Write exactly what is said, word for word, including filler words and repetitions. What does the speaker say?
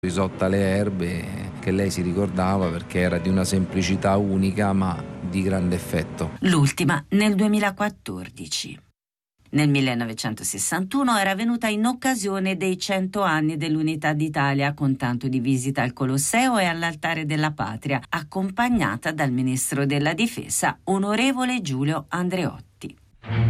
Risotta alle erbe, che lei si ricordava perché era di una semplicità unica ma di grande effetto. L'ultima nel duemilaquattordici. Nel millenovecentosessantuno era venuta in occasione dei cento anni dell'Unità d'Italia, con tanto di visita al Colosseo e all'Altare della Patria, accompagnata dal ministro della Difesa, onorevole Giulio Andreotti.